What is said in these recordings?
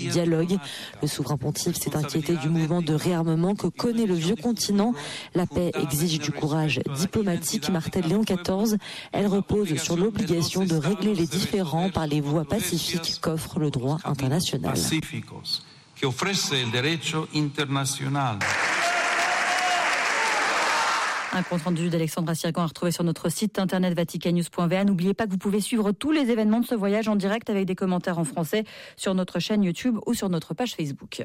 dialogue. Le souverain pontife s'est inquiété du mouvement de réarmement que connaît le vieux continent. La paix exige du courage diplomatique, martèle Léon XIV. Elle repose sur l'obligation de régler les différends par les voies pacifiques qu'offre le droit international. Un compte rendu d'Alexandre Assirgan à retrouver sur notre site internet vaticannews.va. N'oubliez pas que vous pouvez suivre tous les événements de ce voyage en direct avec des commentaires en français sur notre chaîne YouTube ou sur notre page Facebook.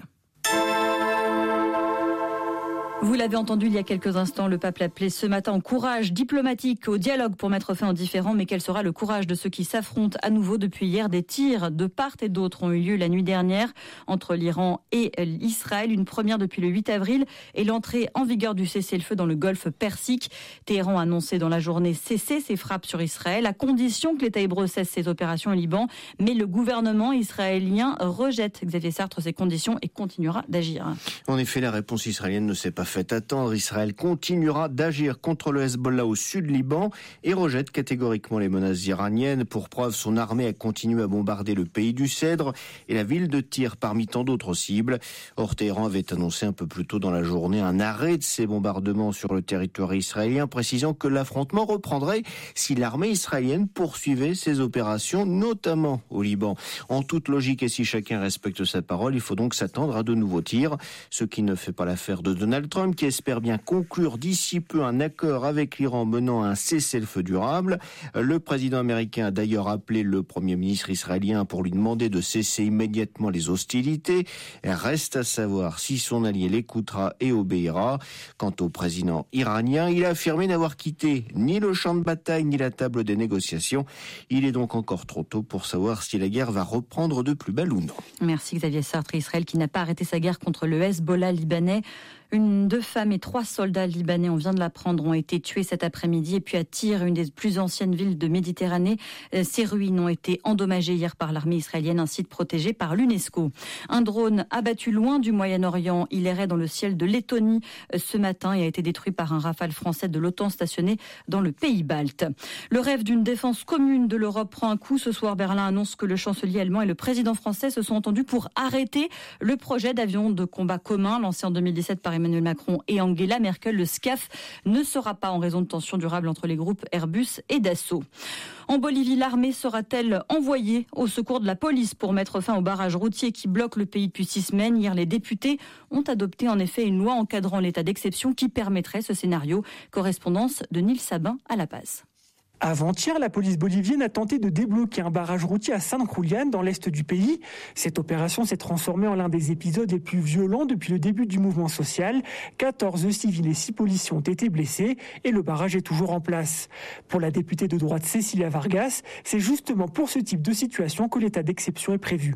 Vous l'avez entendu il y a quelques instants, le pape l'appelait ce matin au courage diplomatique, au dialogue pour mettre fin aux différends. Mais quel sera le courage de ceux qui s'affrontent à nouveau depuis hier? Des tirs de part et d'autre ont eu lieu la nuit dernière entre l'Iran et Israël. Une première depuis le 8 avril et l'entrée en vigueur du cessez-le-feu dans le golfe Persique. Téhéran a annoncé dans la journée cesser ses frappes sur Israël à condition que l'État hébreu cesse ses opérations au Liban. Mais le gouvernement israélien rejette, Xavier Sartre, ces conditions et continuera d'agir. En effet, la réponse israélienne ne s'est pas fait attendre. Israël continuera d'agir contre le Hezbollah au sud Liban et rejette catégoriquement les menaces iraniennes. Pour preuve, son armée a continué à bombarder le pays du Cèdre et la ville de Tyr parmi tant d'autres cibles. Or, Téhéran avait annoncé un peu plus tôt dans la journée un arrêt de ces bombardements sur le territoire israélien, précisant que l'affrontement reprendrait si l'armée israélienne poursuivait ses opérations, notamment au Liban. En toute logique et si chacun respecte sa parole, il faut donc s'attendre à de nouveaux tirs, ce qui ne fait pas l'affaire de Donald Trump, qui espère bien conclure d'ici peu un accord avec l'Iran menant à un cessez-le-feu durable. Le président américain a d'ailleurs appelé le premier ministre israélien pour lui demander de cesser immédiatement les hostilités. Reste à savoir si son allié l'écoutera et obéira. Quant au président iranien, il a affirmé n'avoir quitté ni le champ de bataille ni la table des négociations. Il est donc encore trop tôt pour savoir si la guerre va reprendre de plus belle ou non. Merci Xavier Sartre. Israël qui n'a pas arrêté sa guerre contre le Hezbollah libanais. Deux femmes et 3 soldats libanais, on vient de l'apprendre, ont été tués cet après-midi. Et puis à Tyr, une des plus anciennes villes de Méditerranée, ces ruines ont été endommagées hier par l'armée israélienne, un site protégé par l'UNESCO. Un drone abattu loin du Moyen-Orient, il errait dans le ciel de Lettonie ce matin et a été détruit par un Rafale français de l'OTAN stationné dans le pays balte. Le rêve d'une défense commune de l'Europe prend un coup. Ce soir, Berlin annonce que le chancelier allemand et le président français se sont entendus pour arrêter le projet d'avion de combat commun lancé en 2017 par Emmanuel Macron et Angela Merkel. Le SCAF ne sera pas en raison de tensions durables entre les groupes Airbus et Dassault. En Bolivie, l'armée sera-t-elle envoyée au secours de la police pour mettre fin au barrage routier qui bloque le pays depuis 6 semaines? Hier, les députés ont adopté en effet une loi encadrant l'état d'exception qui permettrait ce scénario. Correspondance de Nils Sabin à La Paz. Avant-hier, la police bolivienne a tenté de débloquer un barrage routier à San Julián, dans l'est du pays. Cette opération s'est transformée en l'un des épisodes les plus violents depuis le début du mouvement social. 14 civils et 6 policiers ont été blessés et le barrage est toujours en place. Pour la députée de droite Cecilia Vargas, c'est justement pour ce type de situation que l'état d'exception est prévu.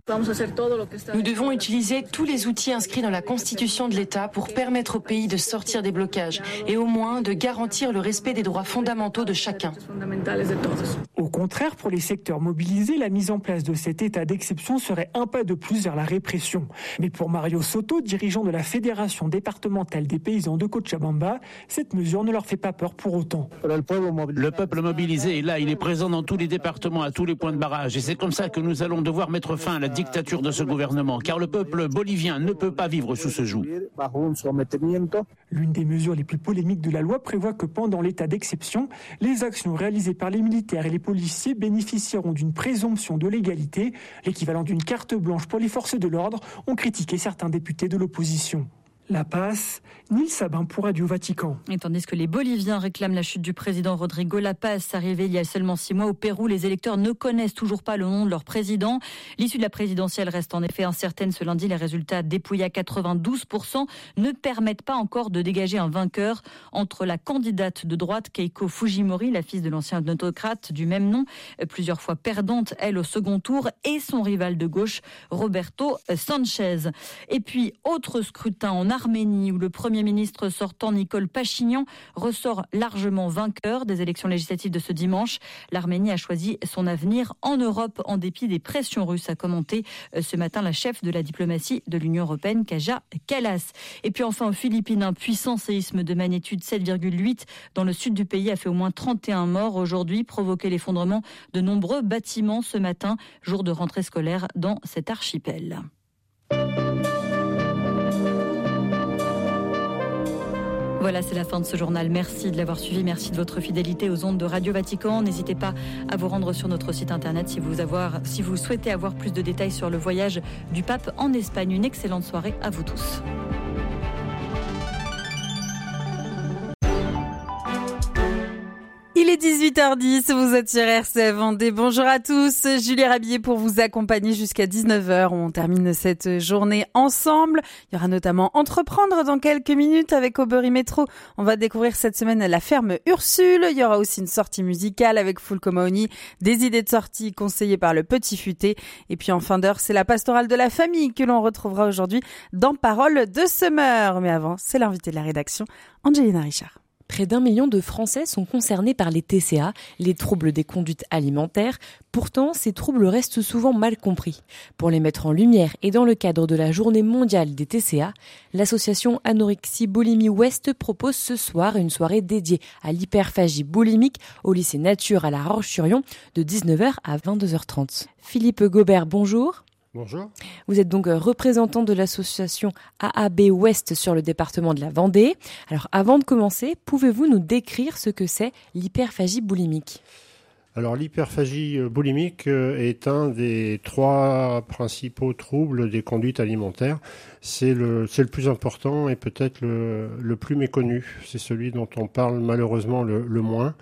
Nous devons utiliser tous les outils inscrits dans la Constitution de l'État pour permettre au pays de sortir des blocages et au moins de garantir le respect des droits fondamentaux de chacun. Au contraire, pour les secteurs mobilisés, la mise en place de cet état d'exception serait un pas de plus vers la répression. Mais pour Mario Soto, dirigeant de la Fédération départementale des paysans de Cochabamba, cette mesure ne leur fait pas peur pour autant. Le peuple mobilisé est là, il est présent dans tous les départements, à tous les points de barrage. Et c'est comme ça que nous allons devoir mettre fin à la dictature de ce gouvernement, car le peuple bolivien ne peut pas vivre sous ce joug. L'une des mesures les plus polémiques de la loi prévoit que pendant l'état d'exception, les actions réalisées par les militaires et les policiers bénéficieront d'une présomption de légalité, l'équivalent d'une carte blanche pour les forces de l'ordre, ont critiqué certains députés de l'opposition. La Paz, Nils Sabin pour Radio Vatican. Et tandis que les Boliviens réclament la chute du président Rodrigo La Paz, arrivé il y a seulement 6 mois au Pérou, les électeurs ne connaissent toujours pas le nom de leur président. L'issue de la présidentielle reste en effet incertaine. Ce lundi, les résultats dépouillés à 92% ne permettent pas encore de dégager un vainqueur entre la candidate de droite Keiko Fujimori, la fille de l'ancien autocrate du même nom, plusieurs fois perdante, elle, au second tour, et son rival de gauche, Roberto Sanchez. Et puis, autre scrutin en Arménie, où le Premier ministre sortant Nicole Pachinian ressort largement vainqueur des élections législatives de ce dimanche. L'Arménie a choisi son avenir en Europe en dépit des pressions russes, a commenté ce matin la chef de la diplomatie de l'Union européenne, Kaja Kallas. Et puis enfin aux Philippines, un puissant séisme de magnitude 7,8 dans le sud du pays a fait au moins 31 morts aujourd'hui, provoqué l'effondrement de nombreux bâtiments ce matin, jour de rentrée scolaire dans cet archipel. Voilà, c'est la fin de ce journal. Merci de l'avoir suivi. Merci de votre fidélité aux ondes de Radio Vatican. N'hésitez pas à vous rendre sur notre site internet si vous souhaitez avoir plus de détails sur le voyage du pape en Espagne. Une excellente soirée à vous tous. Il est 18h10, vous êtes sur RCF Vendée. Bonjour à tous, Julie Rabier pour vous accompagner jusqu'à 19h. On termine cette journée ensemble. Il y aura notamment Entreprendre dans quelques minutes avec Aubery Métro. On va découvrir cette semaine la ferme Ursule. Il y aura aussi une sortie musicale avec Fulco Mahony, des idées de sortie conseillées par le Petit Futé. Et puis en fin d'heure, c'est la pastorale de la famille que l'on retrouvera aujourd'hui dans Parole de Semeur. Mais avant, c'est l'invité de la rédaction, Angelina Richard. Près d'1 million de Français sont concernés par les TCA, les troubles des conduites alimentaires. Pourtant, ces troubles restent souvent mal compris. Pour les mettre en lumière et dans le cadre de la Journée mondiale des TCA, l'association Anorexie Boulimie Ouest propose ce soir une soirée dédiée à l'hyperphagie boulimique au lycée Nature à La Roche-sur-Yon de 19h à 22h30. Philippe Gobert, bonjour. Bonjour. Vous êtes donc représentant de l'association AAB Ouest sur le département de la Vendée. Alors avant de commencer, pouvez-vous nous décrire ce que c'est l'hyperphagie boulimique ? Alors l'hyperphagie boulimique est un des 3 principaux troubles des conduites alimentaires. C'est le plus important et peut-être le plus méconnu. C'est celui dont on parle malheureusement le moins.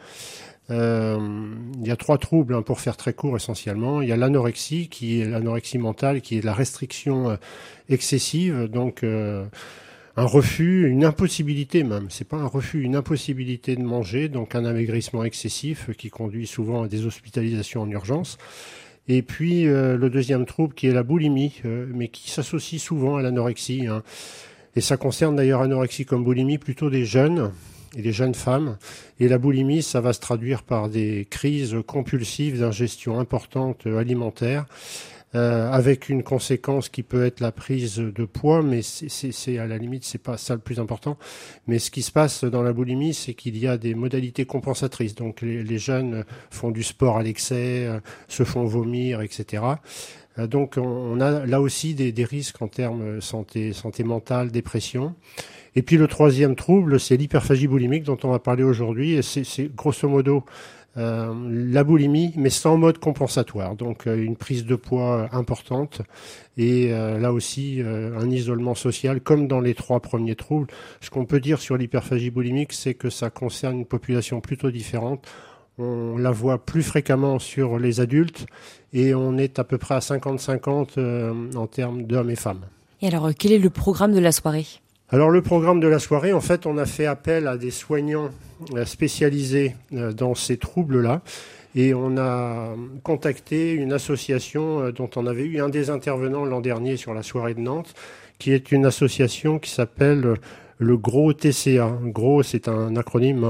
Il y a 3 troubles, pour faire très court essentiellement. Il y a l'anorexie, qui est l'anorexie mentale, qui est la restriction excessive, donc un refus, une impossibilité même. C'est pas un refus, une impossibilité de manger, donc un amaigrissement excessif qui conduit souvent à des hospitalisations en urgence. Et puis le deuxième trouble qui est la boulimie, mais qui s'associe souvent à l'anorexie. Et ça concerne d'ailleurs anorexie comme boulimie plutôt des jeunes et les jeunes femmes. Et la boulimie, ça va se traduire par des crises compulsives d'ingestion importante alimentaire, avec une conséquence qui peut être la prise de poids, mais c'est à la limite, c'est pas ça le plus important. Mais ce qui se passe dans la boulimie, c'est qu'il y a des modalités compensatrices. Donc les jeunes font du sport à l'excès, se font vomir, etc. Donc on a là aussi des risques en termes santé mentale, dépression. Et puis le troisième trouble, c'est l'hyperphagie boulimique dont on va parler aujourd'hui. Et c'est grosso modo la boulimie, mais sans mode compensatoire. Donc une prise de poids importante et là aussi un isolement social, comme dans les 3 premiers troubles. Ce qu'on peut dire sur l'hyperphagie boulimique, c'est que ça concerne une population plutôt différente. On la voit plus fréquemment sur les adultes et on est à peu près à 50-50 en termes d'hommes et femmes. Et alors, quel est le programme de la soirée ? Alors le programme de la soirée, en fait, on a fait appel à des soignants spécialisés dans ces troubles-là et on a contacté une association dont on avait eu un des intervenants l'an dernier sur la soirée de Nantes, qui est une association qui s'appelle le Gros TCA. Gros, c'est un acronyme,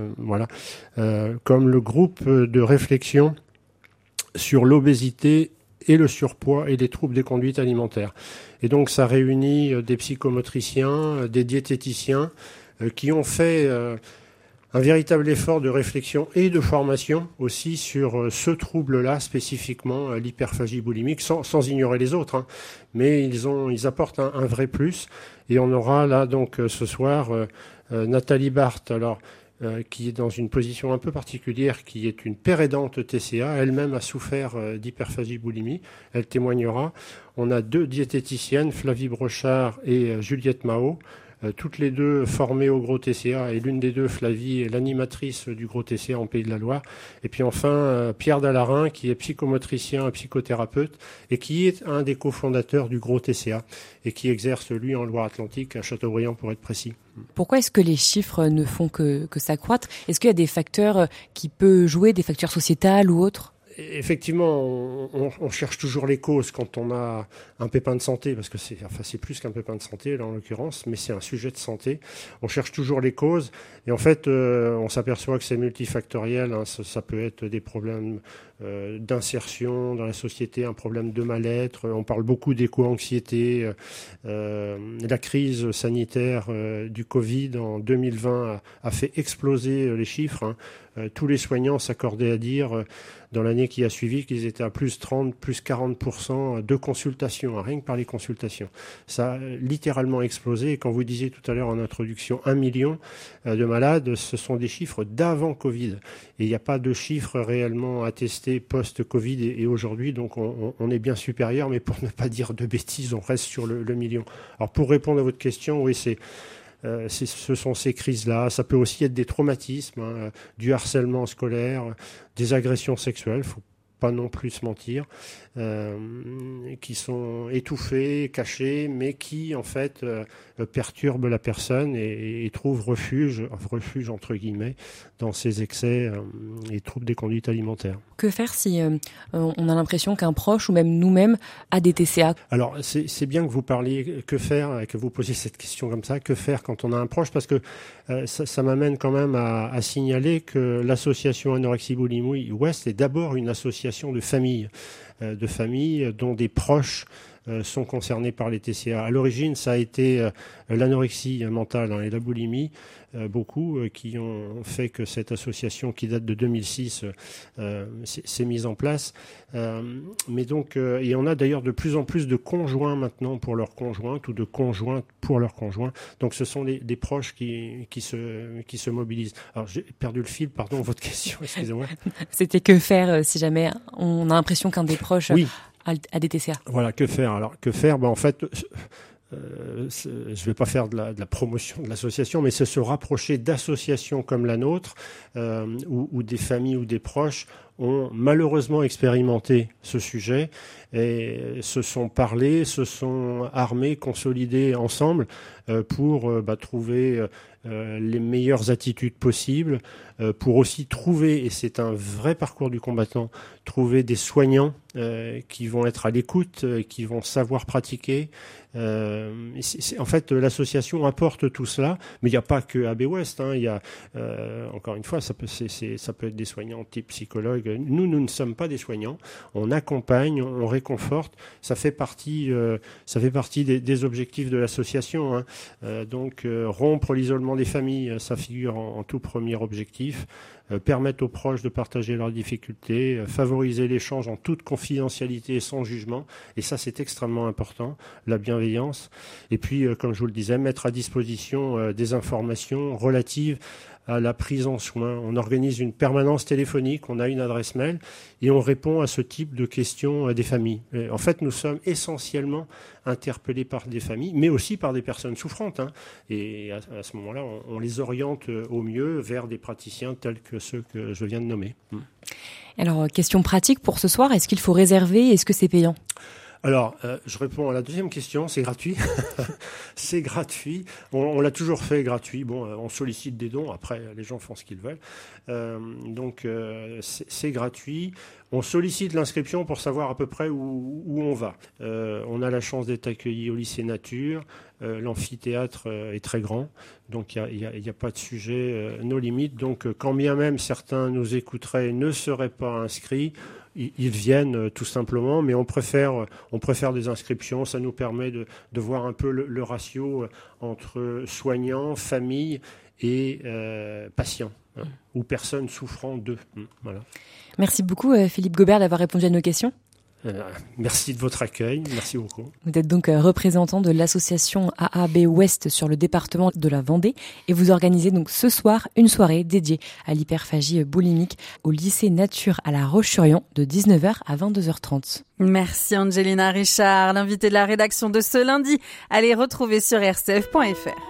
comme le groupe de réflexion sur l'obésité et le surpoids et les troubles des conduites alimentaires. Et donc ça réunit des psychomotriciens, des diététiciens qui ont fait un véritable effort de réflexion et de formation aussi sur ce trouble-là, spécifiquement l'hyperphagie boulimique, sans ignorer les autres, mais ils apportent un vrai plus. Et on aura là donc ce soir Nathalie Barthes, qui est dans une position un peu particulière, qui est une père aidante TCA. Elle-même a souffert d'hyperphagie boulimie. Elle témoignera. On a 2 diététiciennes, Flavie Brochard et Juliette Mao, toutes les 2 formées au Gros TCA. Et l'une des 2, Flavie, est l'animatrice du Gros TCA en Pays de la Loire. Et puis enfin, Pierre Dallarin, qui est psychomotricien et psychothérapeute, et qui est un des cofondateurs du Gros TCA, et qui exerce, lui, en Loire-Atlantique, à Châteaubriand, pour être précis. Pourquoi est-ce que les chiffres ne font que s'accroître ? Est-ce qu'il y a des facteurs qui peuvent jouer, des facteurs sociétals ou autres ? Effectivement, on cherche toujours les causes quand on a un pépin de santé, parce que c'est plus qu'un pépin de santé, là en l'occurrence, mais c'est un sujet de santé. On cherche toujours les causes, et en fait, on s'aperçoit que c'est multifactoriel. Ça peut être des problèmes d'insertion dans la société, un problème de mal-être. On parle beaucoup d'éco-anxiété. La crise sanitaire du Covid en 2020 a fait exploser les chiffres. tous les soignants s'accordaient à dire dans l'année qui a suivi qu'ils étaient à plus 30, plus 40% de consultations, rien que par les consultations. Ça a littéralement explosé. Et quand vous disiez tout à l'heure en introduction 1 million de malades, ce sont des chiffres d'avant Covid. Et il n'y a pas de chiffres réellement attestés post-Covid et aujourd'hui. Donc on est bien supérieur, mais pour ne pas dire de bêtises, on reste sur le million. Alors pour répondre à votre question, oui, ce sont ces crises-là. Ça peut aussi être des traumatismes, du harcèlement scolaire, des agressions sexuelles, faut pas non plus se mentir, qui sont étouffés, cachés, mais qui en fait perturbent la personne et trouvent refuge entre guillemets dans ces excès et troubles des conduites alimentaires. Que faire si on a l'impression qu'un proche ou même nous-mêmes a des TCA? Alors c'est bien que vous parliez, que faire, que vous posiez cette question comme ça, que faire quand on a un proche, parce que ça m'amène quand même à signaler que l'association Anorexie Boulimie Ouest est d'abord une association de familles dont des proches sont concernés par les TCA. À l'origine, ça a été l'anorexie mentale et la boulimie, beaucoup qui ont fait que cette association qui date de 2006 s'est mise en place. Mais donc, et on a d'ailleurs de plus en plus de conjoints maintenant pour leurs conjointes ou de conjointes pour leurs conjoints. Donc ce sont des proches qui se mobilisent. Alors j'ai perdu le fil, pardon, votre question, excusez-moi. C'était que faire si jamais on a l'impression qu'un des proches a des TCA. Voilà, que faire? Alors que faire? En fait, je vais pas faire de la promotion de l'association, mais c'est se rapprocher d'associations comme la nôtre, où des familles ou des proches ont malheureusement expérimenté ce sujet et se sont parlé, se sont armés, consolidés ensemble pour trouver les meilleures attitudes possibles, pour aussi trouver, et c'est un vrai parcours du combattant, trouver des soignants qui vont être à l'écoute, qui vont savoir pratiquer. En fait, l'association apporte tout cela, mais il n'y a pas que AB West. Il y a, encore une fois, ça peut être des soignants type psychologue. Nous ne sommes pas des soignants. On accompagne, on réconforte. Ça fait partie des objectifs de l'association. Donc, rompre l'isolement des familles, ça figure en tout premier objectif. Permettre aux proches de partager leurs difficultés, favoriser l'échange en toute confidentialité et sans jugement. Et ça, c'est extrêmement important, la bienveillance. Et puis, comme je vous le disais, mettre à disposition des informations relatives à la prise en soin. On organise une permanence téléphonique, on a une adresse mail et on répond à ce type de questions des familles. En fait, nous sommes essentiellement interpellés par des familles, mais aussi par des personnes souffrantes. Et à ce moment-là, on les oriente au mieux vers des praticiens tels que ceux que je viens de nommer. Alors, question pratique pour ce soir, est-ce qu'il faut réserver? Est-ce que c'est payant? Alors, je réponds à la deuxième question, c'est gratuit. C'est gratuit. On l'a toujours fait gratuit. Bon, on sollicite des dons, après les gens font ce qu'ils veulent. Donc, c'est gratuit. On sollicite l'inscription pour savoir à peu près où on va. On a la chance d'être accueillis au lycée Nature. L'amphithéâtre est très grand, donc il y a pas de sujet, nos limites. Donc, quand bien même certains nous écouteraient et ne seraient pas inscrits, ils viennent tout simplement, mais on préfère des inscriptions. Ça nous permet de voir un peu le ratio entre soignants, familles et patients, ou personnes souffrant d'eux. Voilà. Merci beaucoup Philippe Gobert d'avoir répondu à nos questions. Merci de votre accueil, merci beaucoup. Vous êtes donc représentant de l'association AAB Ouest sur le département de la Vendée et vous organisez donc ce soir une soirée dédiée à l'hyperphagie boulimique au lycée Nature à La Roche-sur-Yon de 19h à 22h30. Merci Angelina Richard, l'invité de la rédaction de ce lundi. Allez retrouver sur rcf.fr.